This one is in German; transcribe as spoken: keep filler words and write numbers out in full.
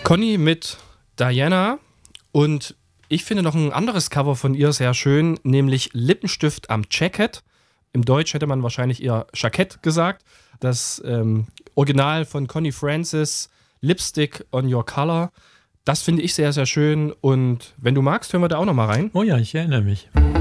Conny mit Diana und ich finde noch ein anderes Cover von ihr sehr schön, nämlich Lippenstift am Jacket. Im Deutsch hätte man wahrscheinlich eher Jackett gesagt. Das ähm, Original von Connie Francis, Lipstick on Your Color. Das finde ich sehr, sehr schön und wenn du magst, hören wir da auch noch mal rein. Oh ja, ich erinnere mich.